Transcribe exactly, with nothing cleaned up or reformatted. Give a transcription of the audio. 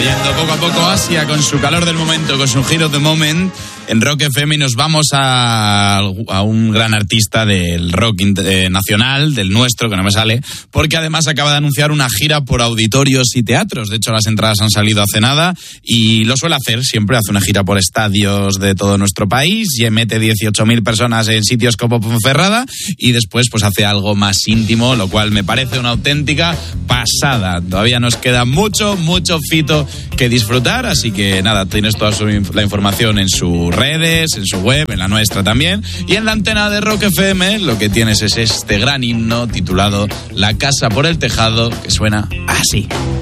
yendo poco a poco Asia con su calor del momento, con su Hero of the Moment en Rock F M, y nos vamos a, a un gran artista del rock eh, nacional, del nuestro, que no me sale, porque además acaba de anunciar una gira por auditorios y teatros. De hecho, las entradas han salido hace nada y lo suele hacer, siempre hace una gira por estadios de todo nuestro país y mete dieciocho mil personas en sitios como Ponferrada y después pues hace algo más íntimo, lo cual me parece una auténtica pasada. Todavía nos queda mucho, mucho Fito que disfrutar, así que nada, tienes toda su, la información en sus redes, en su web, en la nuestra también, y en la antena de Rock F M lo que tienes es este gran himno titulado La casa por el tejado, que suena así.